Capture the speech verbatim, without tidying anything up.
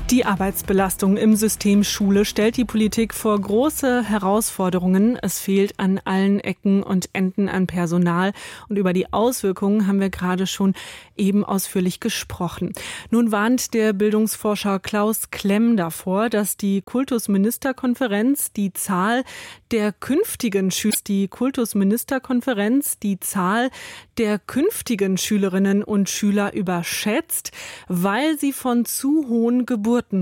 Die Arbeitsbelastung im System Schule stellt die Politik vor große Herausforderungen. Es fehlt an allen Ecken und Enden an Personal. Und über die Auswirkungen haben wir gerade schon eben ausführlich gesprochen. Nun warnt der Bildungsforscher Klaus Klemm davor, dass die Kultusministerkonferenz die Zahl der künftigen Schüler, die Kultusministerkonferenz die Zahl der künftigen Schülerinnen und Schüler überschätzt, weil sie von zu hohen Geburten